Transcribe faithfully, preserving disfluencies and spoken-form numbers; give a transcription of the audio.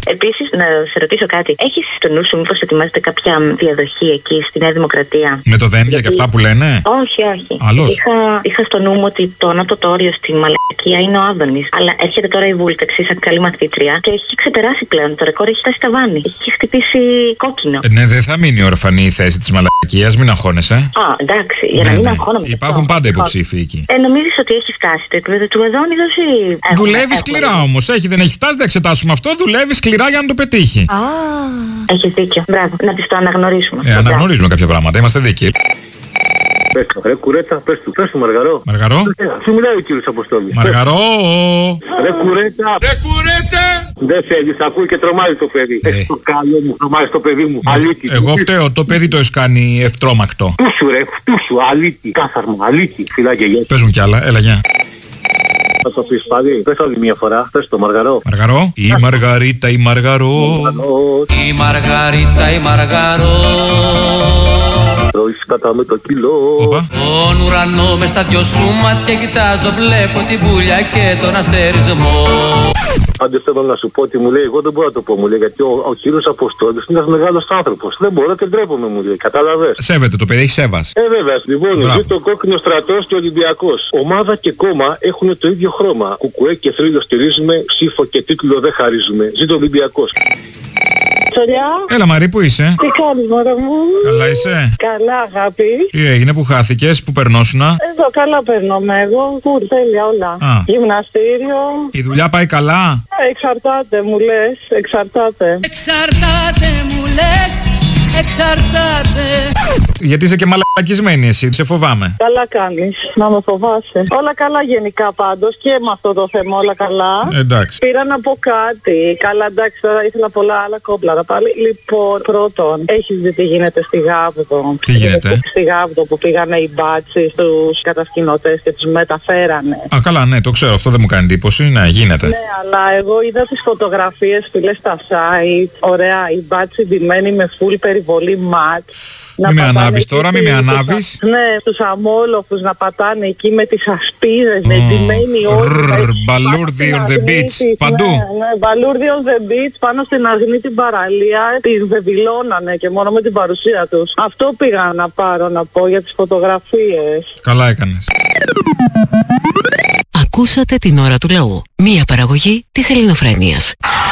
Επίσης, να σε ρωτήσω κάτι. Έχεις στο νου σου μήπως ετοιμάζεται κάποια διαδοχή εκεί στη Νέα Δημοκρατία? Με το δένδια και αυτά που λένε? Όχι, όχι. Αλλώς. Είχα, είχα στο νου μου ότι το ανώτατο όριο στη μαλακία είναι ο Άδωνης. Αλλά έρχεται τώρα η Βούλτεξη σαν καλή μαθήτρια και έχει ξεπεράσει πλέον. Το ρεκόρ έχει φτάσει ταβάνι. Έχει χτυπήσει κόκκινο. Ε, ναι, δεν θα μείνει ορφανή η θέση της μαλακίας, μην αγχώνεσαι. Α, εντάξει, για ναι, να μην ναι. αγχώνομαι. Υπάρχουν πάντα υποψήφοι εκεί. Ε, νομίζεις ότι έχει φτάσει το επίπεδο του Αδόνιδος ή... Δουλεύει σκληρά όμως. Έχει, δεν έχει φτάσει, δεν εξετάσουμε αυτό. Δουλεύει σκληρά για να το πετύχει. Α, έχεις δίκιο. Μπράβο, να της το αναγνωρίσουμε. Ε, αναγνωρίζουμε κάποια πράγματα. Είμαστε δίκαιοι. Πες του, ρε κουρέτα, πες του, πες του Μαργαρό. Μαργαρό. Σου μιλάει ο κύριος Αποστόλης. Μαργαρό. Ρε κουρέτα. Ρε κουρέτα. Δεν θέλεις, ακούει και τρομάζει το παιδί. Ε. Έχεις το καλό μου, τρομάζει το παιδί μου. Αλήτη. Εγώ φταίω, το παιδί το εσκάνει ευτρόμακτο. Φτούσου ρε, φτούσου, αλήτη. Κάθαρμα, αλήτη. Φιλάκια γεια. Παίζουν κι άλλα, έλα γεια. Θα το πεις πάλι, πες άλλη μια φορά, πες το Μαργαρό. Μαργαρό. Η Μαργαρίτα, η Μαργαρό. Η Μαργαρίτα, η Μαργαρό. Τρώεις κατά με το κιλό. Οπα. Τον ουρανό μες στα δυο σου μάτια κοιτάζω, βλέπω την πουλιά και τον αστερισμό. Πάντως θέλω να σου πω ότι μου λέει, εγώ δεν μπορώ να το πω, μου λέει, γιατί ο, ο κύριος Αποστόλης είναι ένας μεγάλος άνθρωπος. Δεν μπορώ και ντρέπομαι, μου λέει, κατάλαβες. Σέβεται, το παιδί έχει σέβας. Ε, βέβαια, λοιπόν, Μπράβο. ζει το κόκκινο στρατός και ο Ολυμπιακός. Ομάδα και κόμμα έχουν το ίδιο χρώμα. Κουκουέ και θρύλο στηρίζουμε, ψήφο και τίτλο δεν χαρίζουμε. Ζει το Ολυμπιακός. Σωριά. Έλα Μαρή, πού είσαι? Τι κάνεις μωρέ μου? Καλά είσαι? Καλά αγάπη. Τι έγινε, που χάθηκες, που περνώσουνα? Εδώ καλά παίρνομαι εγώ. Φουρ, τέλεια όλα. Α. Γυμναστήριο. Η δουλειά πάει καλά? Ε, Εξαρτάται μου λες. Εξαρτάται. Εξαρτάται μου λες, εξαρτάται. Γιατί είσαι και μαλακισμένη εσύ, σε φοβάμαι. Καλά κάνεις. Να με φοβάσαι. Όλα καλά γενικά πάντως και με αυτό το θέμα όλα καλά. Εντάξει. Πήρα να πω κάτι. Καλά εντάξει τώρα ήθελα πολλά άλλα κόμπλαρα πάλι. Λοιπόν, πρώτον, έχεις δει τι γίνεται στη Γάβδο? Τι γίνεται? Στη Γάβδο που πήγανε οι μπάτσοι στους κατασκηνωτές και τους μεταφέρανε. Α, καλά, ναι, το ξέρω, αυτό δεν μου κάνει εντύπωση. Ναι, γίνεται. Ναι, αλλά εγώ είδα τις φωτογραφίες φίλε στα site. Ωραία, οι μπάτσοι ντυμένοι με full περιβολή ματ. Μη με ανάβεις τώρα, μη με ανάβεις. Ναι, στους αμόλοφους να πατάνε εκεί με τις ασπίδες, με ντυμένοι όλοι. Μπαλούρδι on the beach, παντού. Ναι, ναι, μπαλούρδι on the beach, πάνω στην Αγνή την παραλία, τις βεβηλώνανε και μόνο με την παρουσία τους. Αυτό πήγα να πάρω να πω για τις φωτογραφίες. Καλά έκανες. Ακούσατε την ώρα του λαού. Μία παραγωγή της Ελληνοφρένειας.